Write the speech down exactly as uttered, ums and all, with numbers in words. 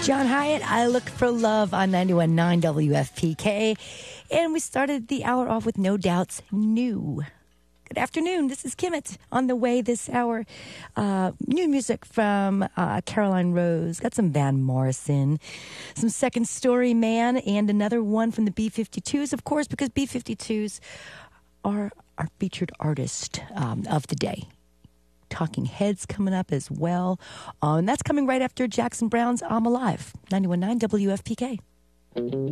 John Hyatt, I Look for Love on ninety-one point nine W F P K. And we started the hour off with No Doubt's New. Good afternoon. This is Kimmett on the way this hour. Uh, new music from uh, Caroline Rose. Got some Van Morrison, some Second Story Man, and another one from the B fifty-twos, of course, because B fifty-twos are our featured artist um, of the day. Talking Heads coming up as well. Uh, and that's coming right after Jackson Browne's I'm Alive. ninety-one point nine W F P K.